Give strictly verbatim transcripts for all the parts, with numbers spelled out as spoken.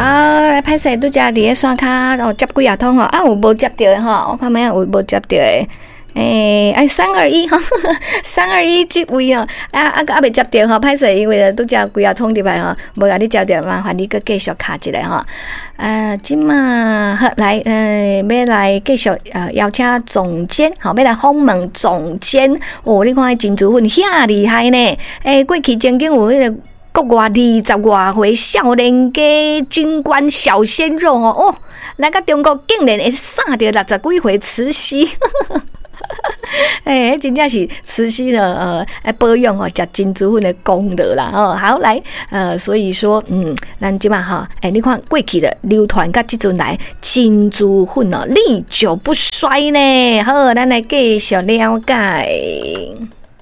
好，来拍摄拄只伫咧山骹哦，接几啊通吼，啊有无接到的吼？我看咩有无接到的？诶、欸，哎，三二一哈，三二一这位哦，啊啊个啊未接到吼，拍摄因为拄只几啊通入来吼，无甲你接到，麻烦你个继续卡一下吼。呃，即嘛好来，呃，要来继续呃邀请总监，好，要来访问总监哦。你看金珠粉遐厉害呢！诶、欸，过去曾经有迄个国外二十外岁少年家军官小鲜肉哦，哦，来到中国竟然会杀到六十几岁慈禧。哎、欸，真正是慈禧的呃，来保养哦，食金珠粉的功德啦哦。好来，呃，所以说，嗯，咱即嘛哈，哎、欸，你看过去的流传到即阵来，金珠粉哦，历久不衰呢。好，咱来继续了解。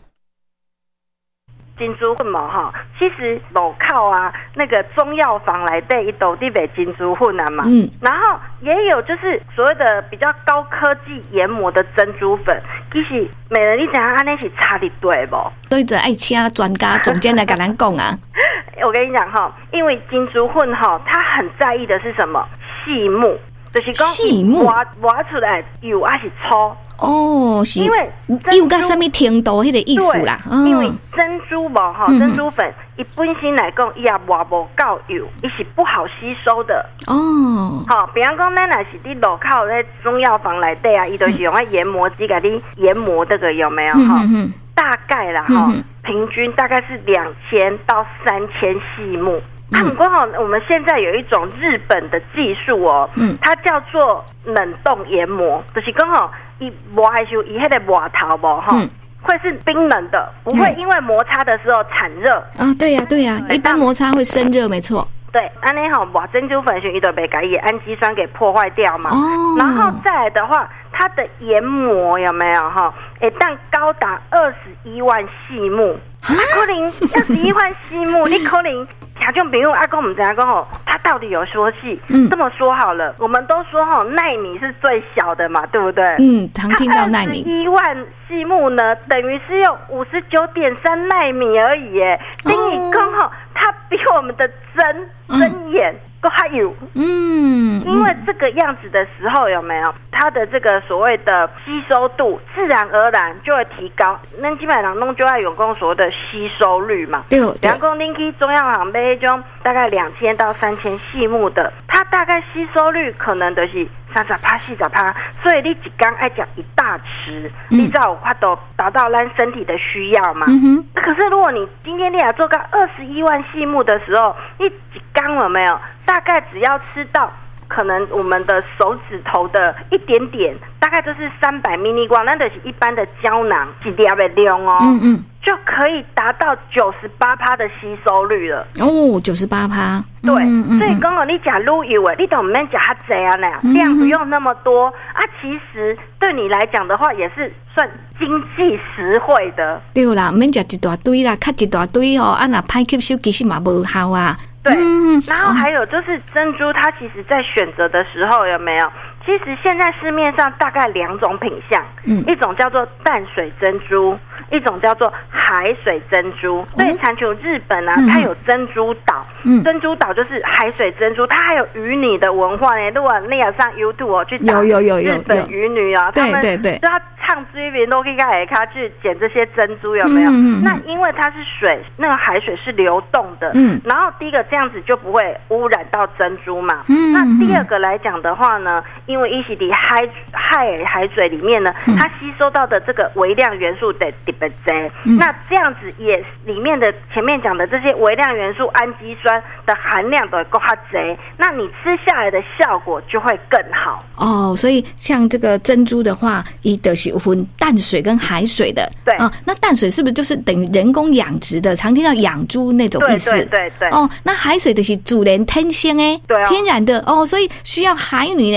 金珠粉嘛哈，其实路口啊，那个中药房来对一斗地北金珠粉啊嘛，嗯，然后也有就是所谓的比较高科技研磨的珍珠粉，其实美人你知影安尼是差伫对不？ 对着爱请专家总监来跟咱讲啊。 我跟你讲哈，因为金珠粉哈，它很在意的是什么？细目，就是讲细目挖挖出来油还是粗。 哦，是因为有到什么程度迄个意思啦？ 哦、因为珍珠嘛哈，珍珠粉伊本身来讲，伊也挖无够油，伊是不好吸收的。哦，好、哦，比方讲，咱若是伫路口在中药房内底啊，伊都是用个研磨机给你研磨这个有没有哈？嗯嗯大概啦哈、嗯，平均大概是两千到三千细目。啊，不过哈，我们现在有一种日本的技术哦，嗯，它叫做冷冻研磨，就是讲吼，伊磨的时候，伊迄个磨头无哈，会是冰冷的，不会因为摩擦的时候产热。啊， 对呀、啊，对呀、啊，一般摩擦会生热，没错。 对，安尼吼，磨珍珠粉时伊就被改伊氨基酸给破坏掉嘛。哦。然后再来的话，它的研磨有没有哈？诶，但高达二十一万细目。啊，可能二十一万细目，你可能听众朋友阿公我们怎样讲哦？他到底有说细？嗯，这么说好了，我们都说哈，奈米是最小的嘛，对不对？ 嗯，常听到奈米。 一万细目呢，等于是用五十九点三奈米而已耶。等于刚好，它比我们的针针眼都还有。嗯，因为这个样子的时候有没有它的这个所谓的吸收度，自然而然就会提高。那基本上弄就要有讲所谓的吸收率嘛。对，比方讲您去中药行买那种大概两千到三千细目的，它大概吸收率可能就是三十趴、四十趴，所以你一缸爱讲一大匙，嗯、你才有法度达到咱身体的需要嘛。嗯哼。可是如果你今天你要做到二十一万细目的时候，你一缸有没有？大概只要吃到可能我们的手指头的一点点，大概就是三百 米光，那就是一般的胶囊一粒的量哦，嗯嗯，就可以达到九十八趴的吸收率了。 哦，九十八趴， 对，嗯嗯、所以刚好你讲卤油诶，你都唔免讲它这样呢，量不用那么多啊。其实对你来讲的话，也是算经济实惠的。 对啦，唔免食一大堆啦，卡一大堆哦，啊那歹吸收其实嘛无效啊。 对，嗯、然后还有就是珍珠，它其实在选择的时候有没有？其实现在市面上大概两种品项，嗯，一种叫做淡水珍珠，一种叫做海水珍珠。所以产球日本啊，它有珍珠岛，嗯，珍珠岛就是海水珍珠，它还有渔女的文化呢。如果你要上 YouTube 哦去打日本渔女啊，他们就要唱追边都可以开卡去捡这些珍珠，有没有？嗯嗯嗯、那因为它是水，那个海水是流动的，嗯，然后第一个这样子就不会污染到珍珠嘛。嗯，那第二个来讲的话呢，因为伊是伫海海海水里面呢，它吸收到的这个微量元素得特别多，那这样子也里面的前面讲的这些微量元素氨基酸的含量都够它多，那你吃下来的效果就会更好。 哦，所以像这个珍珠的话，伊就是分淡水跟海水的。 对啊、哦，那淡水是不是就是等于人工养殖的？常听到养猪那种意思。 对对对对。 哦，那海水就是自然天生诶， 对、哦、 天然的哦，所以需要海女呢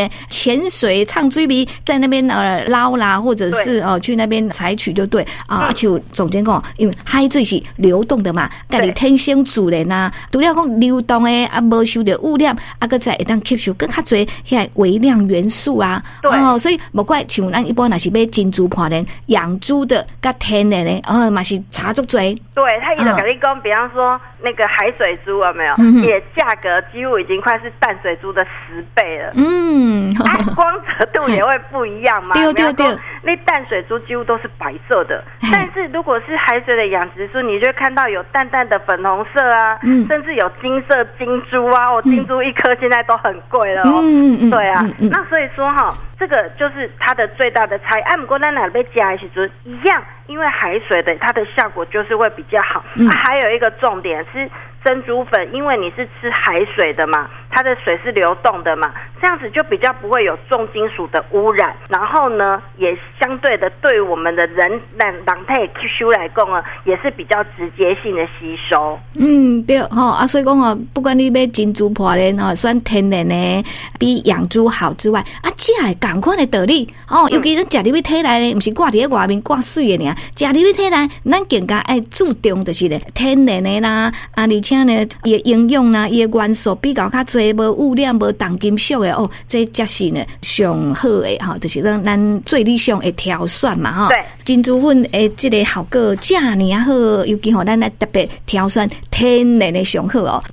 潜水唱水比在那边呃捞啦，或者是哦、呃、去那边采取就对啊。而且总监讲，因为海水是流动的嘛，家己天生自然啊，除了讲流动的啊，无受到污染，啊，搁再会当吸收更较侪遐微量元素啊。哦，所以无怪像咱一般若是买珍珠盘呢，养猪的甲天然的，哦嘛是差足侪。 对，他一直跟你讲，比方说那个海水猪有没有？嗯、也价格几乎已经快是淡水猪的十倍了。嗯，啊，光泽度也会不一样嘛。对对对，那淡水猪几乎都是白色的，但是如果是海水的养殖猪，你就会看到有淡淡的粉红色啊，嗯、甚至有金色金珠啊。哦，金珠一颗现在都很贵了哦。嗯嗯对啊，嗯嗯、那所以说哈，这个就是它的最大的差异。啊，不过咱哪被加的时候一样，因为海水的它的效果就是会比较好。嗯、啊，还有一个重点是珍珠粉，因为你是吃海水的嘛，它的水是流动的嘛，这样子就比较不会有重金属的污染。然后呢，也相对的对我们的人人人体吸收来讲啊，也是比较直接性的吸收。 嗯，对吼、哦、啊，所以讲哦，不管你买珍珠盘的哦，选天然的比养猪好之外，啊，食的同款的道理哦，尤其咱食入去体内的，不是挂伫外面挂水的尔，食入去体内，咱更加爱注重就是咧天然的啦，啊，而且呢，伊的营养啦，伊的元素比较较侪，无污染，无重金属的哦，这才是呢上好的哈、哦，就是咱咱最理想的挑选嘛哈。 对， 珍珠粉诶，这个效果遮尔好，尤其吼咱来特别挑选天然的上好哦。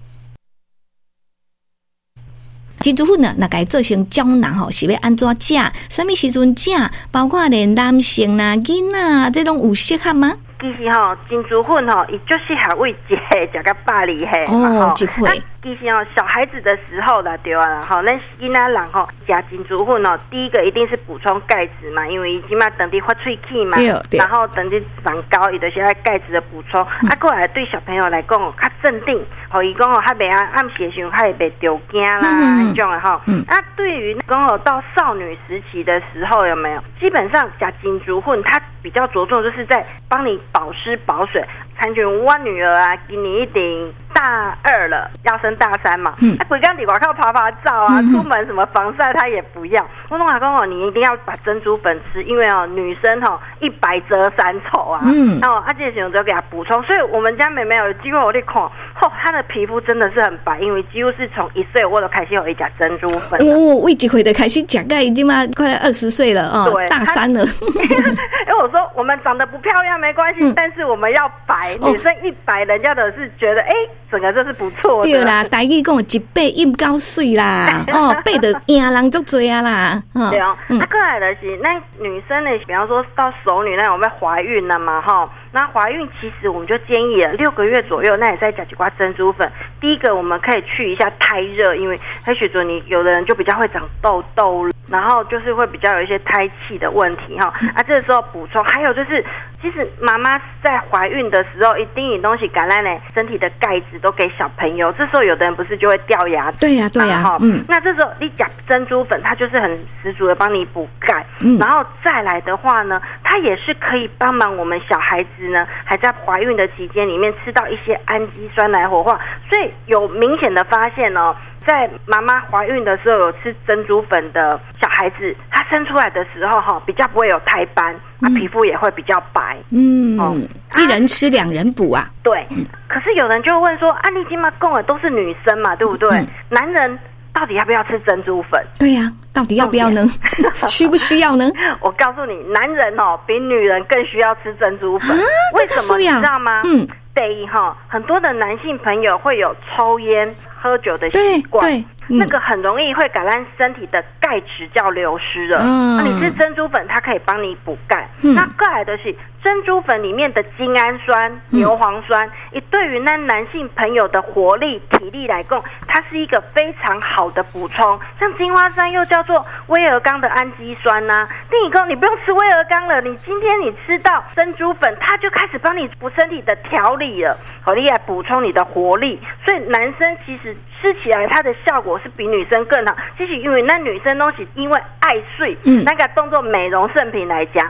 珍珠粉呢，那该做成胶囊吼，是要安怎食？什么时阵食？包括连男性啦、囡仔这种有适合吗？ 其实吼，珍珠粉吼，伊就适合喂一岁食到百二岁嘛吼。 一岁。 其实吼，小孩子的时候啦，对啊，吼，咱囡仔人吼食珍珠粉哦，第一个一定是补充钙质嘛，因为伊起码等于发喙齿嘛，然后等于长高，伊就是爱钙质的补充。嗯、啊，过来对小朋友来讲哦，较镇定，吼，伊讲哦，较袂啊暗时的时候，较会袂着惊啦，那种的吼。嗯。啊，对于讲哦，到少女时期的时候，有没有？基本上食珍珠粉，它比较着重就是在帮你保湿保水。参像我女儿啊，今年一定大二了，要升大三嘛。嗯。啊，规工伫外口拍拍照啊，嗯、出门什么防晒她也不要。我拢阿公哦，你一定要把珍珠粉吃，因为哦，女生哦一白遮三丑啊。嗯。然后啊，这个时候就给她补充，所以我们家妹妹有机会我去看，哦，她的皮肤真的是很白，因为几乎是从一岁我就开始有一夹珍珠粉。 哦，我一岁就开始讲，该已经嘛快二十岁了哦，对，大三了。 因为我说我们长得不漂亮没关系，嗯、但是我们要白。女生一白，人家的是觉得哎、欸，整个就是不错的。 对啦，台语讲一白印高水啦，哦，白的赢人足多啊啦。 对哦，那过来的是那女生呢，比方说到熟女那种被怀孕了嘛，哈，那怀孕其实我们就建议了六个月左右，那也在加几瓜珍珠粉。第一个我们可以去一下胎热，因为黑血准你有的人就比较会长痘痘，然后就是会比较有一些胎气的问题哈。啊，这个时候补充，还有就是，其实妈妈在怀孕的时候，一定有东西感染呢，身体的钙质都给小朋友。这时候有的人不是就会掉牙齿？ 对呀、啊，对呀、啊， 嗯。那这时候你讲珍珠粉，它就是很十足的帮你补钙。嗯。然后再来的话呢，它也是可以帮忙我们小孩子呢，还在怀孕的期间里面吃到一些氨基酸来活化，所以有明显的发现哦，在妈妈怀孕的时候有吃珍珠粉的小孩子，他生出来的时候哈，比较不会有胎斑，啊，皮肤也会比较白。 嗯，哦、一人吃两人补啊。 对，嗯、可是有人就会问说，啊，你今嘛供的都是女生嘛，对不对？嗯、男人到底要不要吃珍珠粉？ 对呀、啊，到底要不要呢？需不需要呢？ 我告诉你，男人哦比女人更需要吃珍珠粉。啊、为什么你知道吗？嗯。第一哈，很多的男性朋友会有抽烟、喝酒的习惯，对，嗯、那个很容易会感染身体的钙质叫流失了。嗯，那你吃珍珠粉，它可以帮你补钙。嗯、那再来的是珍珠粉里面的精氨酸、牛磺酸，也、嗯、对于那男性朋友的活力、体力来讲，它是一个非常好的补充。像金花酸又叫做威尔刚的氨基酸呐、啊，另一个你不用吃威尔刚了，你今天你吃到珍珠粉，它就开始帮你补身体的调理了，好厉害，补充你的活力。所以男生其实吃起来它的效果是比女生更好。其实因为那女生东西因为爱睡，嗯，那个动作美容圣品来讲，对、啊，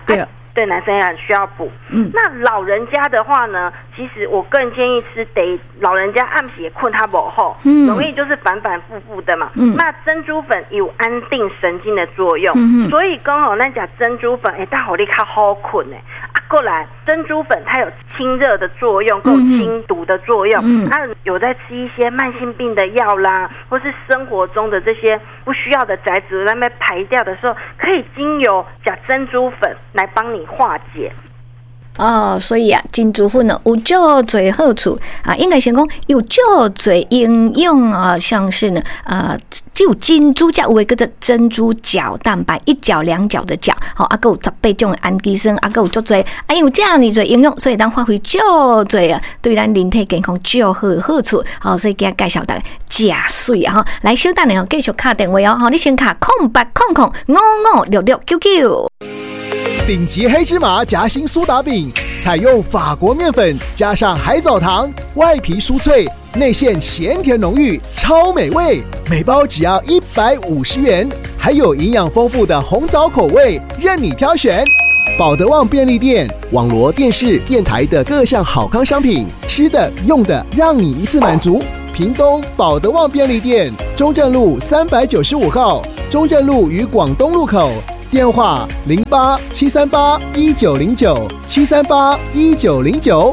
对男生也很需要补。嗯，那老人家的话呢，其实我个人建议吃得老人家暗时也困他不好，嗯，容易就是反反复复的嘛。嗯，那珍珠粉有安定神经的作用，嗯、所以刚好那讲珍珠粉，哎，大伙你较好困哎。啊，过来珍珠粉它有清热的作用，够清毒的作用。嗯，它、啊、有在吃一些慢性病的药啦，或是生活中的这些不需要的宅子在那边排掉的时候，可以经由假珍珠粉来帮你化解。 哦，所以啊，珍珠粉呢有较多好处啊，应该先讲有较多营养啊，像是呢，呃，只有珍珠才有的叫做珍珠角蛋白，一角两角的角，好、哦，啊，还有十八种的氨基酸，啊，还有足多，啊，因为这样呢多营养，所以当发挥较多啊，对咱人体健康较好好处，好、哦，所以给介绍大家食水啊，哈，来小等下继续打电话哦，好，你先打空八空空五五六六九九。 顶级黑芝麻夹心苏打饼，采用法国面粉加上海藻糖，外皮酥脆，内馅咸甜浓郁，超美味。每包只要一百五十元，还有营养丰富的红枣口味，任你挑选。保德旺便利店、网罗电视、电台的各项好康商品，吃的用的，让你一次满足。屏东保德旺便利店，中正路三百九十五号，中正路与广东路口。电话零八七三八一九零九七三八一九零九。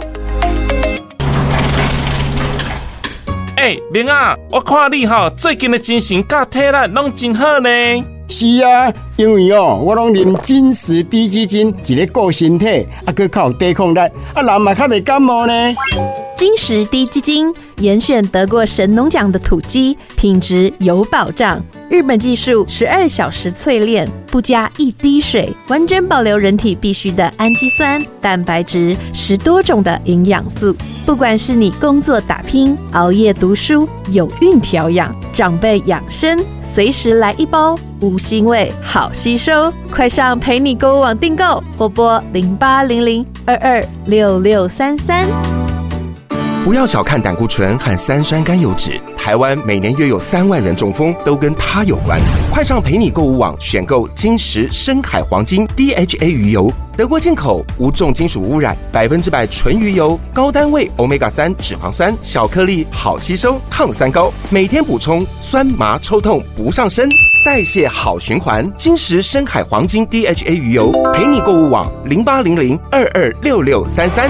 哎，明啊，我看你哈最近的精神甲体力拢真好呢。 是啊，因为哦，我拢啉金石低基金，一个顾身体，啊，佮靠抵抗力，啊，人嘛较袂感冒呢。 金石低基金严选得过神农奖的土鸡，品质有保障。日本技术十二小时淬炼，不加一滴水，完整保留人体必需的氨基酸、蛋白质，十多种的营养素。不管是你工作打拼、熬夜读书、有孕调养、长辈养生，随时来一包，无腥味，好吸收。快上陪你购物网订购，或拨零八零零二二六六三三。 不要小看胆固醇和三酸甘油酯，台湾每年约有三万人中风，都跟它有关。快上陪你购物网选购金石深海黄金 D H A 鱼油，德国进口，无重金属污染，百分之百纯鱼油，高单位 欧米伽三 脂肪酸，小颗粒，好吸收，抗三高，每天补充，酸麻抽痛不上身，代谢好循环。金石深海黄金 D H A 鱼油，陪你购物网零八零零二二六六三三。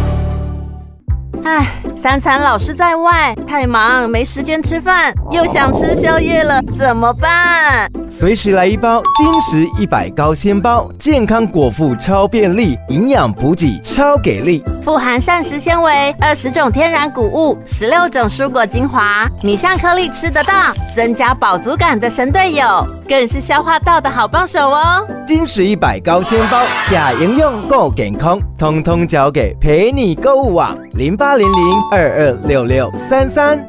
唉，三餐老是在外，太忙没时间吃饭，又想吃宵夜了，怎么办？ 随时来一包金石一百高纤包，健康果腹超便利，营养补给超给力， 富含膳食纤维，二十种天然谷物，十六种蔬果精华，米香颗粒吃得到，增加饱足感的神队友，更是消化道的好帮手哦。 金石一百高纤包，假营养够健康，通通交给陪你购物网零八零零二二六六三三。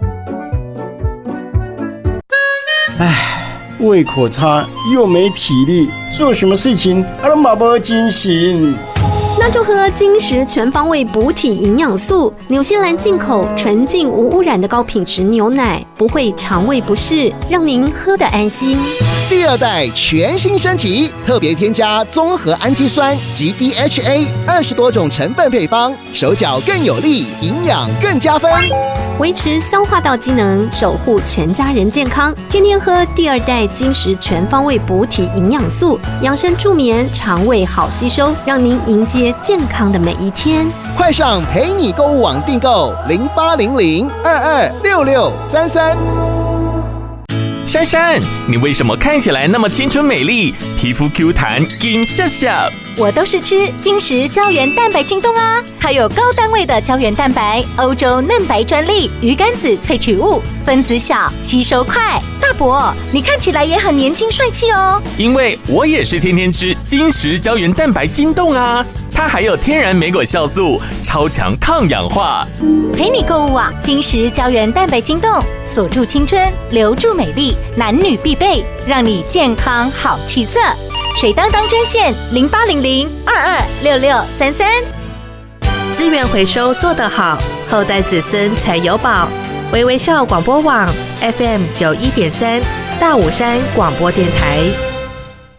唉。胃口差又没体力，做什么事情啊都没没精神。 那就喝金石全方位补体营养素，纽西兰进口纯净无污染的高品质牛奶，不会肠胃不适，让您喝得安心。 第二代全新升级，特别添加综合氨基酸及 D H A 二十多种成分配方，手脚更有力，营养更加分， 维持消化道机能，守护全家人健康。天天喝第二代金石全方位补体营养素，养生助眠，肠胃好吸收，让您迎接健康的每一天。 快上陪你购物网订购零八零零二二六六三三。 珊珊，你为什么看起来那么青春美丽，皮肤 Q 弹，金笑笑？ 我都是吃金石胶原蛋白晶冻啊，它有高单位的胶原蛋白，欧洲嫩白专利，鱼肝子萃取物，分子小，吸收快。大伯，你看起来也很年轻帅气哦。 因为我也是天天吃金石胶原蛋白晶冻啊，它还有天然莓果酵素，超强抗氧化。 陪你购物网金石胶原蛋白晶冻，锁住青春，留住美丽，男女必备，让你健康好气色。水当当专线零八零零二二六六三三。 资源回收做得好，后代子孙才有宝。微微笑广播网 F M 九一点三，大武山广播电台。